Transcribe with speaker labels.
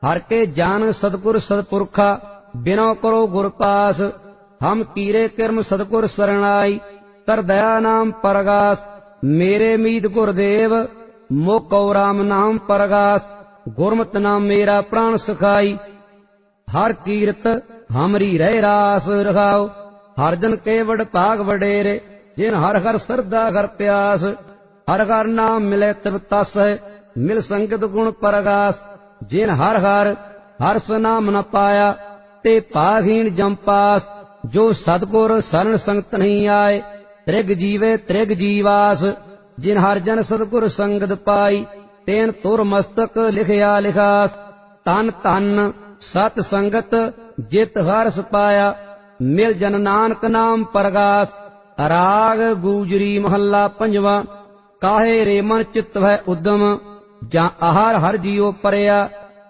Speaker 1: हर के जान सतगुर सतपुरखा बिनो करो गुर पास। हम कीरे किरम सतगुर शरणाई कर दया नाम परगास। मेरे मीत गुरदेव मोको राम नाम परगास। गुरमत नाम मेरा प्राण सखाई हर कीरत हमरी रह रास रखाओ। हर जन के वड भाग वडेरे जिन हर हर श्रद्धा हर प्यास। हर हर नाम मिले तिब तस मिल संगत गुण परगास। जिन हर हर हर्ष नाम न पाया ते भागहीन जम पास। जो सतगुर शरण संगत नहीं आए त्रिग जीवे त्रिग जीवास। जिन हर जन सतगुर संगत पाई तेन तुर मस्तक लिखया लिखास। तन तन सत संगत जित हर्ष पाया मिल जन नानक नाम परगास। राग गूजरी महला पंजवा। काहे रे मन चित वह उद्यम जा आहार हर जियो परया।